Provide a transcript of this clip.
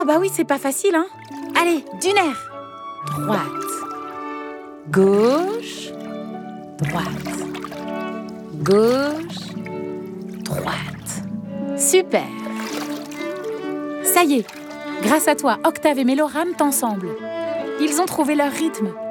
Oh bah oui, c'est pas facile, hein. Allez, d'une aire. Droite, gauche, droite, gauche, droite. Super. Ça y est, grâce à toi, Octave et Mélo rament ensemble. Ils ont trouvé leur rythme.